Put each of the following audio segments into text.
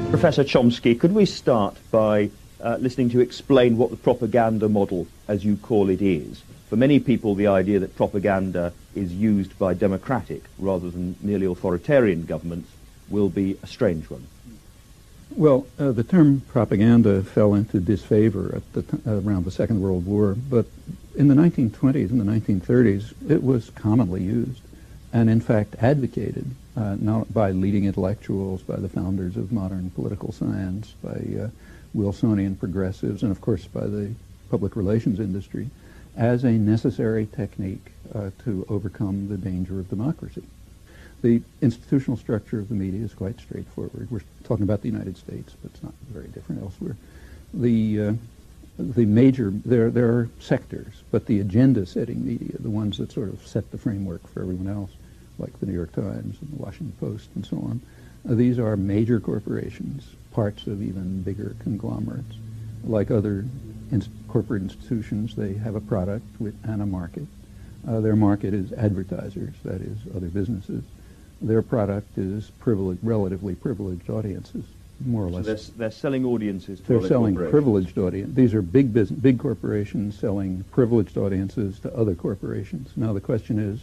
Professor Chomsky, could we start by listening to you explain what the propaganda model, as you call it, is? For many people, the idea that propaganda is used by democratic rather than merely authoritarian governments will be a strange one. Well, the term propaganda fell into disfavor at around the Second World War, but in the 1920s and the 1930s, it was commonly used and, in fact, advocated not by leading intellectuals, by the founders of modern political science, by Wilsonian progressives, and, of course, by the public relations industry, as a necessary technique to overcome the danger of democracy. The institutional structure of the media is quite straightforward. We're talking about the United States, but it's not very different elsewhere. The major, there are sectors, but the agenda-setting media, the ones that sort of set the framework for everyone else, like the New York Times and the Washington Post and so on, these are major corporations, parts of even bigger conglomerates. Like other corporate institutions, they have a product and a market. Their market is advertisers, that is, other businesses. Their product is relatively privileged audiences, more or less. So they're selling audiences to They're selling privileged audiences. These are big corporations selling privileged audiences to other corporations. Now the question is,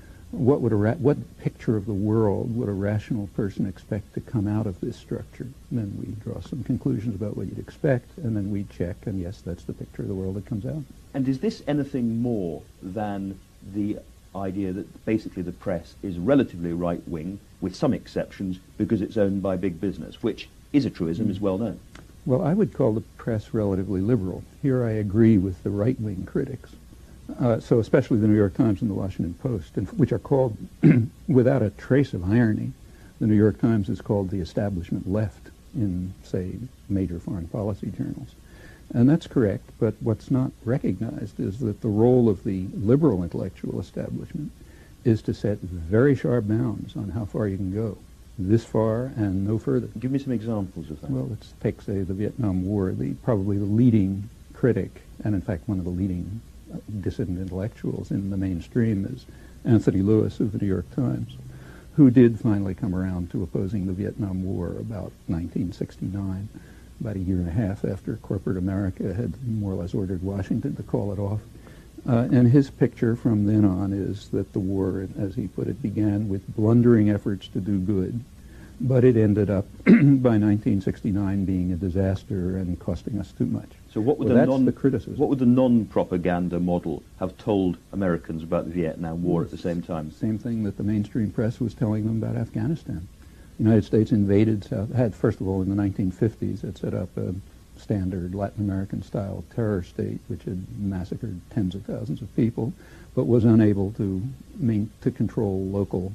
what picture of the world would a rational person expect to come out of this structure? And then we draw some conclusions about what you'd expect, and then we check, and yes, that's the picture of the world that comes out. And is this anything more than the idea that basically the press is relatively right-wing, with some exceptions, because it's owned by big business, which is a truism, is well known? Well, I would call the press relatively liberal. Here I agree with the right-wing critics. So especially the New York Times and the Washington Post, which are called, without a trace of irony, the New York Times is called the establishment left in, say, major foreign policy journals. And that's correct, but what's not recognized is that the role of the liberal intellectual establishment is to set very sharp bounds on how far you can go, this far and no further. Give me some examples of that. Well, let's take, say, the Vietnam War. Probably the leading critic, and in fact one of the leading dissident intellectuals in the mainstream, is Anthony Lewis of the New York Times, who did finally come around to opposing the Vietnam War about 1969, about a year and a half after corporate America had more or less ordered Washington to call it off. And his picture from then on is that the war, as he put it, began with blundering efforts to do good, but it ended up by 1969 being a disaster and costing us too much. So what would the criticism? What would the non-propaganda model have told Americans about the Vietnam War at the same time? Same thing that the mainstream press was telling them about Afghanistan. The United States invaded first of all, in the 1950s, had set up a standard Latin American-style terror state, which had massacred tens of thousands of people, but was unable to control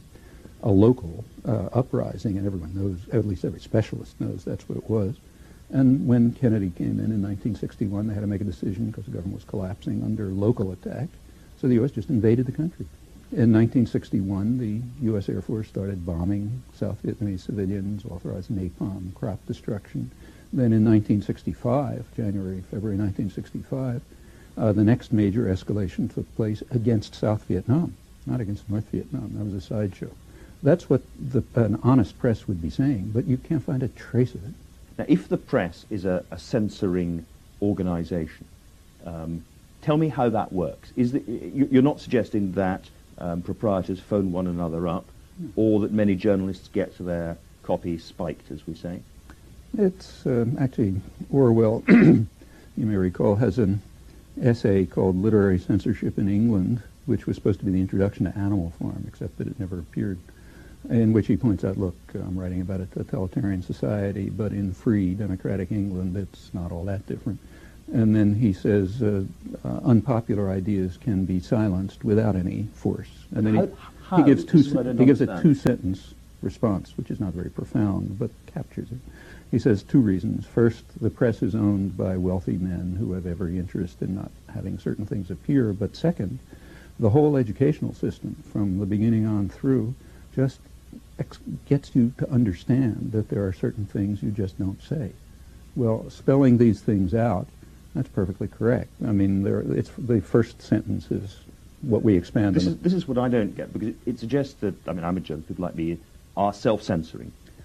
a local uprising, and everyone knows, at least every specialist knows that's what it was. And when Kennedy came in 1961, they had to make a decision because the government was collapsing under local attack. So the U.S. just invaded the country. In 1961, the U.S. Air Force started bombing South Vietnamese civilians, authorized napalm, crop destruction. Then in 1965, February 1965, the next major escalation took place against South Vietnam, not against North Vietnam. That was a sideshow. That's what an honest press would be saying, but you can't find a trace of it. Now, if the press is a censoring organization, tell me how that works. You're not suggesting that proprietors phone one another up, or that many journalists get their copy spiked, as we say? It's actually, Orwell, you may recall, has an essay called Literary Censorship in England, which was supposed to be the introduction to Animal Farm, except that it never appeared, in which he points out, look, I'm writing about a totalitarian society, but in free democratic England, it's not all that different. And then he says unpopular ideas can be silenced without any force. And then he gives a two-sentence response, which is not very profound, but captures it. He says two reasons. First, the press is owned by wealthy men who have every interest in not having certain things appear. But second, the whole educational system, from the beginning on through, just gets you to understand that there are certain things you just don't say. Well, spelling these things out, that's perfectly correct. I mean, it's the first sentence is what we expand on. This is what I don't get, because it suggests that, I mean, I'm a journalist, people like me are self-censoring.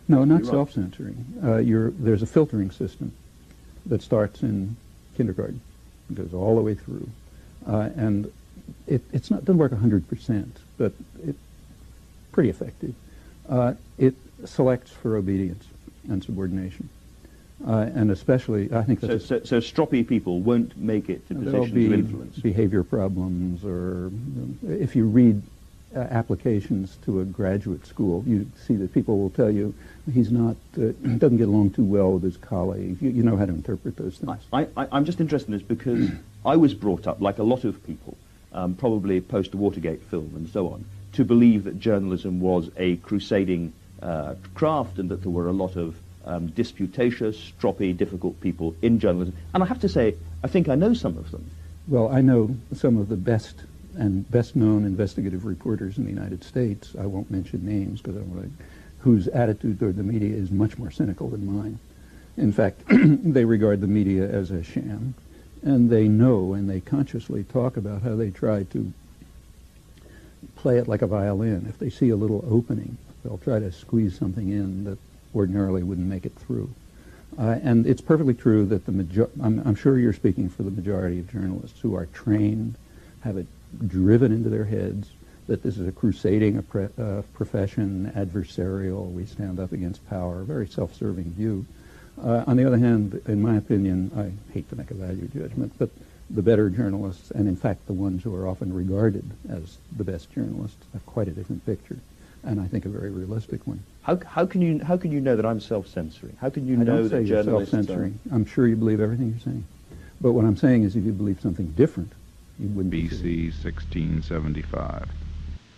No, not You're right. self-censoring. There's a filtering system that starts in kindergarten, it goes all the way through, and it's not doesn't work 100%, but it's pretty effective. It selects for obedience and subordination, and especially I think that's So stroppy people won't make it to there'll positions of be influence. behavior problems, or if you read applications to a graduate school, you see that people will tell you he's not doesn't get along too well with his colleagues. You know how to interpret those things. I'm just interested in this because I was brought up, like a lot of people, probably post the Watergate film and so on, to believe that journalism was a crusading craft and that there were a lot of disputatious, stroppy, difficult people in journalism. And I have to say, I think I know some of them. Well, I know some of the best and best-known investigative reporters in the United States. I won't mention names because I don't want to, whose attitude toward the media is much more cynical than mine. In fact, they regard the media as a sham, and they know and they consciously talk about how they try to play it like a violin. If they see a little opening, they'll try to squeeze something in that ordinarily wouldn't make it through. And it's perfectly true that I'm sure you're speaking for the majority of journalists who are trained, have it driven into their heads that this is a crusading profession, adversarial, we stand up against power, a very self-serving view. On the other hand, in my opinion, I hate to make a value judgment, but the better journalists, and in fact the ones who are often regarded as the best journalists, have quite a different picture, and I think a very realistic one. How can you know that I'm self-censoring? How can you I know don't say that you're journalists self-censoring. I'm sure you believe everything you're saying. But what I'm saying is if you believe something different, you wouldn't be BC 1675.